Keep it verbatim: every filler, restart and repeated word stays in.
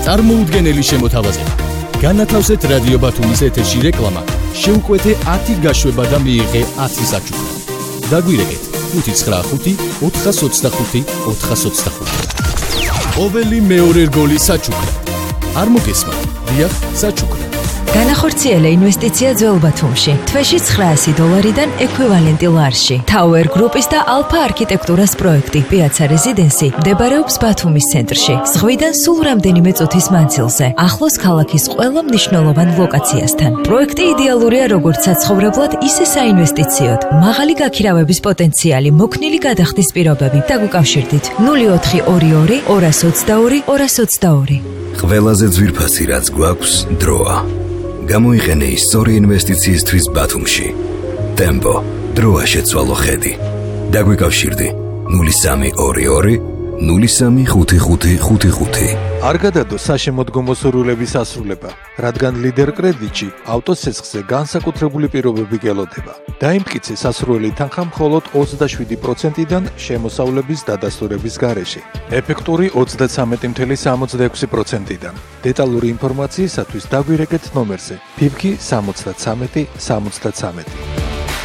წარმოუდგენელი შემოთავაზება. განათავსეთ რადიო ბათუმის ეთერში რეკლამა, შეუკვეთე ათი გაშვება და მიიღე ათი საჩუქრად. დაგვირეკეთ ხუთი ცხრა ხუთი ოთხას ოცდახუთი ოთხას ოცდახუთი. ყოველი მეორე რგოლი საჩუქრად. არ მოგესმათ, დიახ, საჩუქრად. განახორციელა ინვესტიცია ძველ ბათუმში. თვეში ცხრაასი დოლარიდან ექვივალენტი ლარში. Tower Group-ის და Alpha არქიტექტურას პროექტი Piazza Residency მდებარეობს ბათუმის ცენტრში. ზღვიდან სულ რამდენიმე წუთის მანძილზე, ახლოს ქალაქის ყველა მნიშვნელოვან ლოკაციასთან. პროექტი იდეალურია როგორც საცხოვრებლად, ისე საინვესტიციოდ. მაღალი გაქირავების პოტენციალი, მოქნილი გადახდის პირობები. დაგვიკავშირდით ნული ოთხი ორი ორი ორას ოცდაორი ორას ოცდაორი. ყველაზე ძვირფასი რაც გვაქვს დროა. გამოიყენე ის სწორი ინვესტიციისთვის ბათუმში. Tempo, დროა შეცვალო ხედი. დაგვიკავშირდი ნული სამი ორი ორი ნული სამი ხუთი ხუთი ხუთი ხუთი. არ გადადო საშემოდგომო სურვილების ასრულება, რადგან ლიდერ კრედიტში ავტოცესხზე განსაკუთრებული პირობები გელოდება. დაიმტკიცე სასურველი თანხა მხოლოდ ოცდაშვიდი პროცენტიდან შემოსავლების დადასტურების გარეშე. ეფექტური ოცდაცამეტი целых სამოცდაექვსი პროცენტიდან. დეტალური ინფორმაციისათვის დაგვირეკეთ ნომერზე ფიფკი სამოცდაცამეტი სამოცდაცამეტი.